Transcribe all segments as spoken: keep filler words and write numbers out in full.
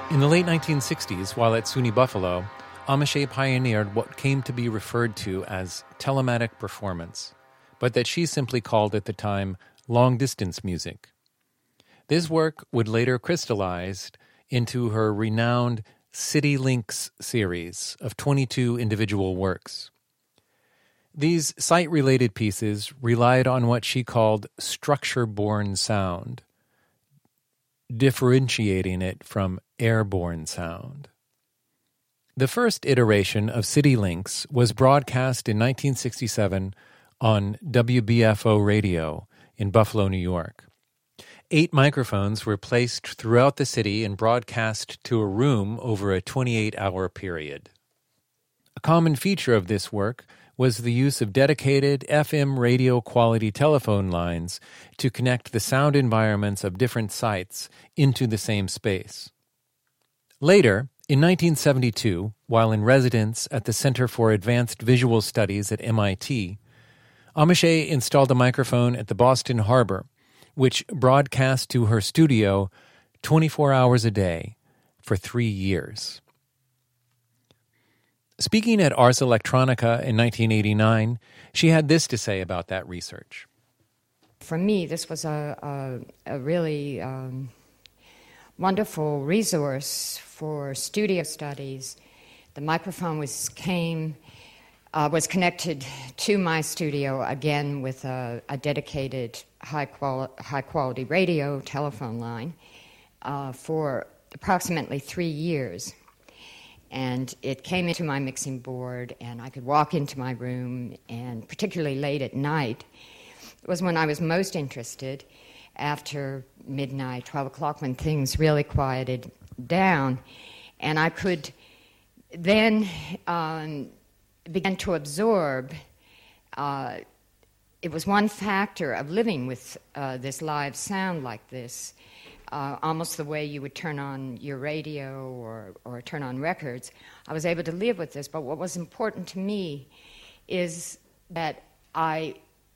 In the late nineteen sixties, while at SUNY Buffalo, Amiche pioneered what came to be referred to as telematic performance, but that she simply called at the time long-distance music. This work would later crystallize into her renowned City Links series of twenty-two individual works. These site-related pieces relied on what she called structure-borne sound, differentiating it from airborne sound. The first iteration of City Links was broadcast in nineteen sixty-seven on W B F O radio in Buffalo, New York. Eight microphones were placed throughout the city and broadcast to a room over a twenty-eight hour period. A common feature of this work was the use of dedicated F M radio quality telephone lines to connect the sound environments of different sites into the same space. Later, in nineteen seventy-two, while in residence at the Center for Advanced Visual Studies at M I T, Amiche installed a microphone at the Boston Harbor, which broadcast to her studio twenty-four hours a day for three years. Speaking at Ars Electronica in nineteen eighty-nine, she had this to say about that research. For me, this was a, a, a really um, wonderful resource for studio studies. The microphone was came uh, was connected to my studio, again with a, a dedicated high quali- high quality radio telephone line uh, for approximately three years. And it came into my mixing board, and I could walk into my room, and particularly late at night was when I was most interested, after midnight, twelve o'clock, when things really quieted down. And I could then um, begin to absorb. Uh, it was one factor of living with uh, this live sound like this, Uh, almost the way you would turn on your radio or, or turn on records. I was able to live with this, but what was important to me is that I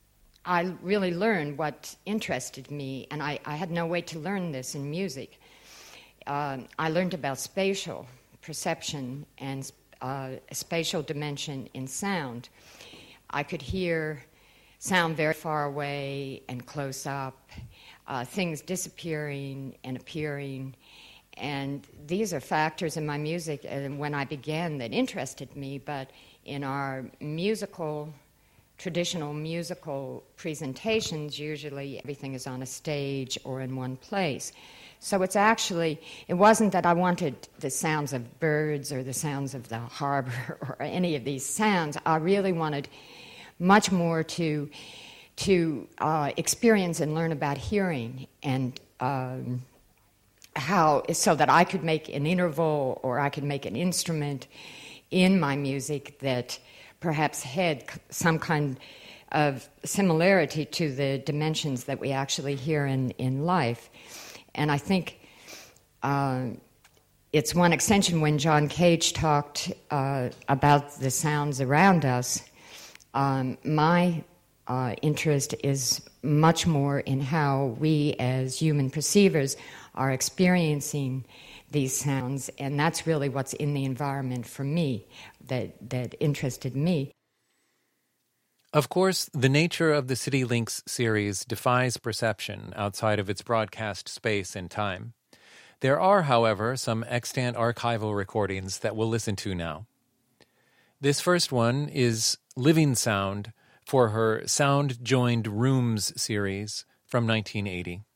I really learned what interested me, and I, I had no way to learn this in music. Uh, I learned about spatial perception and uh, spatial dimension in sound. I could hear sound very far away and close up, Uh, things disappearing and appearing, and these are factors in my music and when I began that interested me. But in our musical, traditional musical presentations, usually everything is on a stage or in one place. So it's actually, it wasn't that I wanted the sounds of birds or the sounds of the harbor or any of these sounds. I really wanted much more to to uh, experience and learn about hearing, and um, how, so that I could make an interval or I could make an instrument in my music that perhaps had some kind of similarity to the dimensions that we actually hear in, in life. And I think uh, it's one extension when John Cage talked uh, about the sounds around us. Um, my Uh, interest is much more in how we as human perceivers are experiencing these sounds, and that's really what's in the environment for me that, that interested me. Of course, the nature of the City Links series defies perception outside of its broadcast space and time. There are, however, some extant archival recordings that we'll listen to now. This first one is Living Sound, for her Sound Joined Rooms series from nineteen eighty.